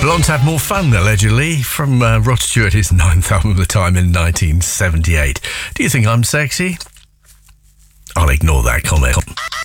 Blondes had more fun, allegedly, from Rod Stewart, his ninth album of the time in 1978. Do you think I'm sexy? I'll ignore that comment.